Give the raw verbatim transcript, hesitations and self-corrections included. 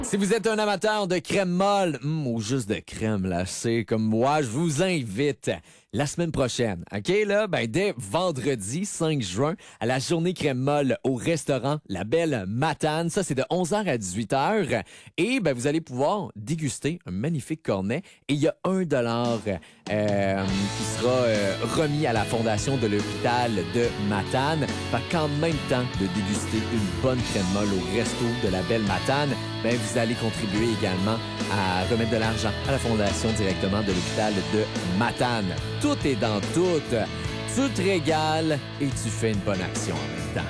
Si vous êtes un amateur de crème molle hum, ou juste de crème glacée comme moi, je vous invite la semaine prochaine, OK, là, ben, dès vendredi cinq juin, à la journée crème molle au restaurant La Belle Matane. Ça, c'est de onze heures à dix-huit heures. Et ben, vous allez pouvoir déguster un magnifique cornet. Et il y a un dollar euh, qui sera euh, remis à la fondation de l'hôpital de Matane. Fait qu'en même temps de déguster une bonne crème molle au resto de La Belle Matane, ben, vous allez contribuer également à remettre de l'argent à la fondation directement de l'hôpital de Matane. Tout est dans tout. Tu te régales et tu fais une bonne action.